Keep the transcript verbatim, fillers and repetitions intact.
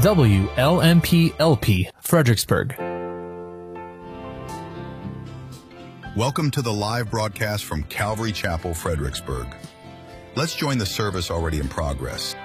W L M P L P, Fredericksburg. Welcome to the live broadcast from Calvary Chapel, Fredericksburg. Let's join the service already in progress.